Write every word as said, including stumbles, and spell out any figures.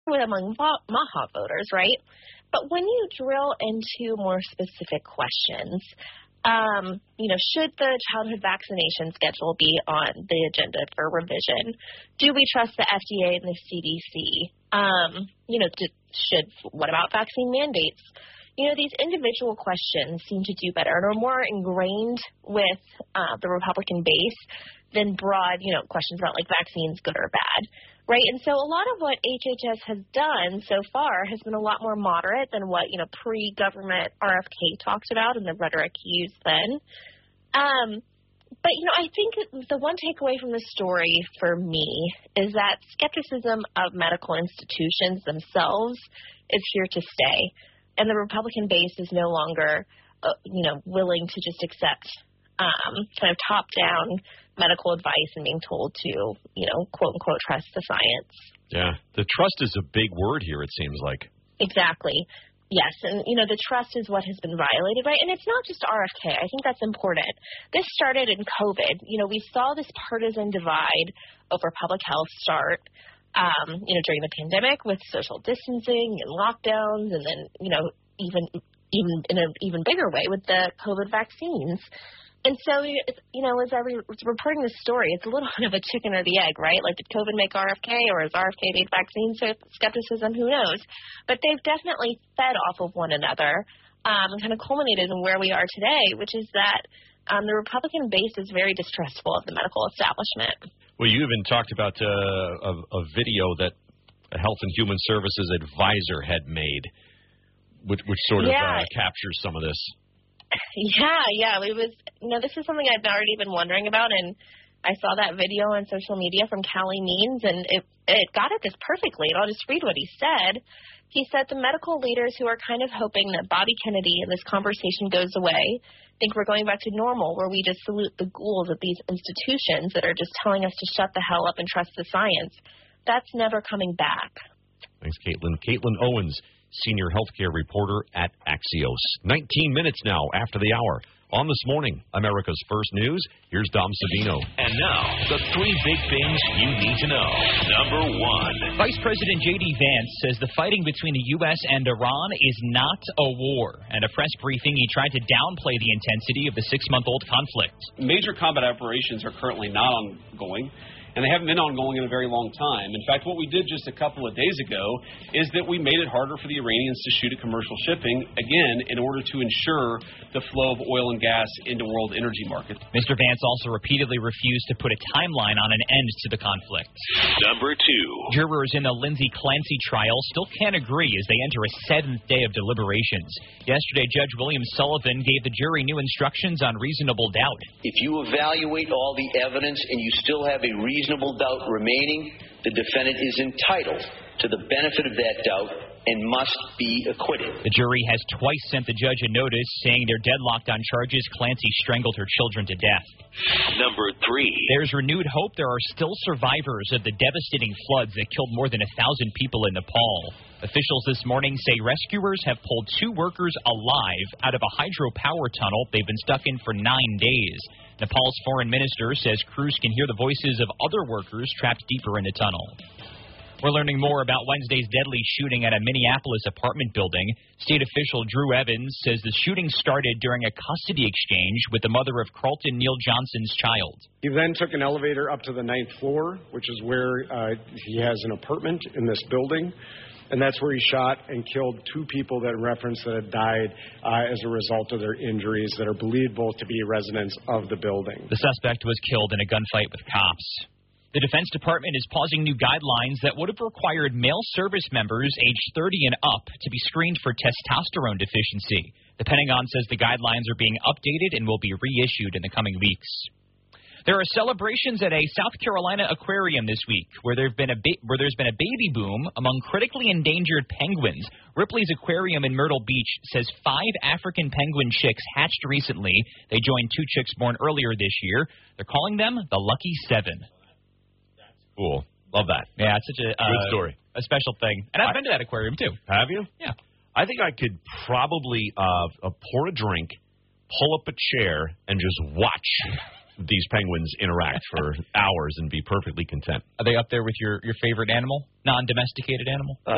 with among Maha voters, right? But when you drill into more specific questions, um, you know, should the childhood vaccination schedule be on the agenda for revision? Do we trust the F D A and the C D C? Um, you know, do, should what about vaccine mandates? You know, these individual questions seem to do better and are more ingrained with uh, the Republican base than broad, you know, questions about, like, vaccines, good or bad, right? And so a lot of what H H S has done so far has been a lot more moderate than what, you know, pre-government R F K talked about and the rhetoric he used then. Um, but, you know, I think the one takeaway from the story for me is that skepticism of medical institutions themselves is here to stay. And the Republican base is no longer, uh, you know, willing to just accept um, kind of top-down medical advice and being told to, you know, quote-unquote, trust the science. Yeah. The trust is a big word here, it seems like. Exactly. Yes. And, you know, the trust is what has been violated, right? And it's not just R F K. I think that's important. This started in COVID. You know, we saw this partisan divide over public health start. Um, you know, during the pandemic with social distancing and lockdowns, and then, you know, even even in an even bigger way with the COVID vaccines. And so, you know, as I was reporting this story, it's a little bit of a chicken or the egg, right? Like, did COVID make R F K, or has R F K made vaccine skepticism? Who knows? But they've definitely fed off of one another um, and kind of culminated in where we are today, which is that um, the Republican base is very distrustful of the medical establishment. Well, you even talked about uh, a, a video that a Health and Human Services advisor had made, which, which sort of yeah. uh, captures some of this. Yeah, yeah. It was, you know, this is something I've already been wondering about, and I saw that video on social media from Callie Means, and it, it got at this perfectly, and I'll just read what he said. He said the medical leaders who are kind of hoping that Bobby Kennedy and this conversation goes away think we're going back to normal, where we just salute the ghouls at these institutions that are just telling us to shut the hell up and trust the science. That's never coming back. Thanks, Caitlin. Caitlin Owens, senior healthcare reporter at Axios. nineteen minutes now after the hour. On This Morning, America's First News, here's Dom Savino. And now, the three big things you need to know. Number one. Vice President J D. Vance says the fighting between the U S and Iran is not a war. At a press briefing, he tried to downplay the intensity of the six-month-old conflict. Major combat operations are currently not ongoing, and they haven't been ongoing in a very long time. In fact, what we did just a couple of days ago is that we made it harder for the Iranians to shoot at commercial shipping, again, in order to ensure the flow of oil and gas into world energy markets. Mister Vance also repeatedly refused to put a timeline on an end to the conflict. Number two. Jurors in the Lindsay Clancy trial still can't agree as they enter a seventh day of deliberations. Yesterday, Judge William Sullivan gave the jury new instructions on reasonable doubt. If you evaluate all the evidence and you still have a reasonable reasonable doubt remaining, the defendant is entitled to the benefit of that doubt and must be acquitted. The jury has twice sent the judge a notice saying they're deadlocked on charges Clancy strangled her children to death. Number three. There's renewed hope there are still survivors of the devastating floods that killed more than a thousand people in Nepal. Officials this morning say rescuers have pulled two workers alive out of a hydropower tunnel they've been stuck in for nine days. Nepal's foreign minister says crews can hear the voices of other workers trapped deeper in the tunnel. We're learning more about Wednesday's deadly shooting at a Minneapolis apartment building. State official Drew Evans says the shooting started during a custody exchange with the mother of Carlton Neal Johnson's child. He then took an elevator up to the ninth floor, which is where uh, he has an apartment in this building. And that's where he shot and killed two people that in reference that had died uh, as a result of their injuries that are believed both to be residents of the building. The suspect was killed in a gunfight with cops. The Defense Department is pausing new guidelines that would have required male service members aged thirty and up to be screened for testosterone deficiency. The Pentagon says the guidelines are being updated and will be reissued in the coming weeks. There are celebrations at a South Carolina aquarium this week where there've been a ba- where there's been a baby boom among critically endangered penguins. Ripley's Aquarium in Myrtle Beach says five African penguin chicks hatched recently. They joined two chicks born earlier this year. They're calling them the Lucky Seven. That's cool. Love that. Yeah, it's such a uh, good story. A special thing. And I've I, been to that aquarium too. Have you? Yeah. I think I could probably uh, uh, pour a drink, pull up a chair, and just watch these penguins interact for hours and be perfectly content. Are they up there with your, your favorite animal? Non-domesticated animal? Uh,